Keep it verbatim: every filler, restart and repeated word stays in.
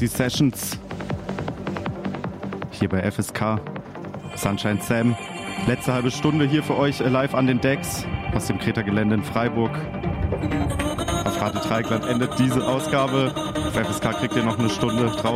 Noisy Sessions. Hier bei F S K. Sunshine Sam. Letzte halbe Stunde hier für euch live an den Decks aus dem Kreta-Gelände in Freiburg. Auf Radio Dreieckland endet diese Ausgabe. Auf F S K kriegt ihr noch eine Stunde drauf.